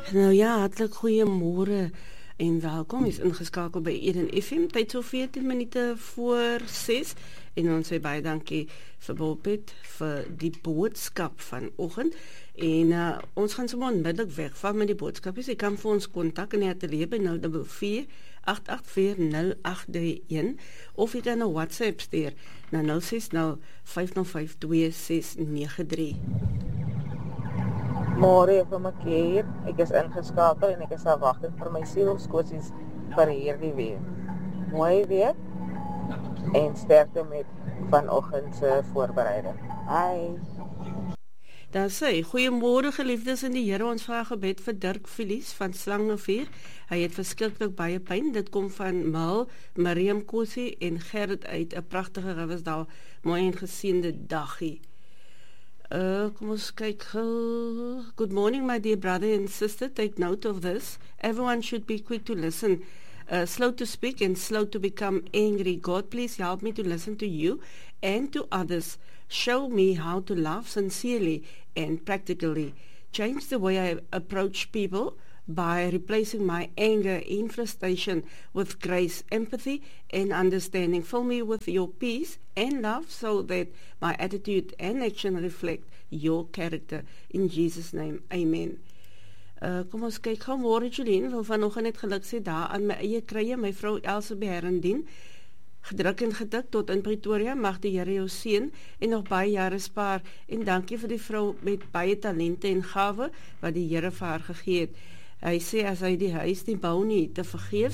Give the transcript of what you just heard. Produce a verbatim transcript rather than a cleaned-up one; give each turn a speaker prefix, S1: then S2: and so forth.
S1: Nou ja, hartlik goeiemôre en welkom. Is ingeskakel by Eden F M. Tyd so veertien minute voor ses en ons sê baie dankie vir Bolpet vir die boodskap vanoggend. En uh, ons gaan sommer onmiddellik wegvat met die boodskap. Jy kan vir ons kontak in die ateljee by nou dubbel vier agt agt vier nul agt drie een of jy kan 'n WhatsApp stuur na nul ses nul vyf nul vyf twee ses nege drie.
S2: Môre vir my keer, ek is ingeskakel en ek is afwagtend vir my sielskotsies vir hierdie week. Mooi week en sterkte met vanoggend se voorbereiding. Hi.
S1: Daar sê, goeiemôre geliefdes in die Here, ons vra gebed vir Dirk Filies van Slangevuur. Hy het verskriklik baie pyn. Dit kom van Mal, Mariam Kossie en Gerrit uit 'n pragtige Riversdal. Mooi en geseënde dagie. Uh, kom ons kyk. Good morning, my dear brother and sister. Take note of this. Everyone should be quick to listen, uh, slow to speak and slow to become angry. God, please help me to listen to you and to others. Show me how to love sincerely and practically. Change the way I approach people by replacing my anger and frustration with grace, empathy, and understanding. Fill me with your peace and love so that my attitude and action reflect your character. In Jesus' name, amen. Uh, kom ons kyk gou môre, Jolien, wil vanoggend net geluk sê daar aan my eie krye, my vrou Else Berendien. Gedruk en gedik tot in Pretoria, mag die Here jou seën en nog baie jare spaar. En dankie vir die vrou met baie talente en gawe wat die Here vir haar gegee het. Hy sê as hy die huis nie bou nie te vergeef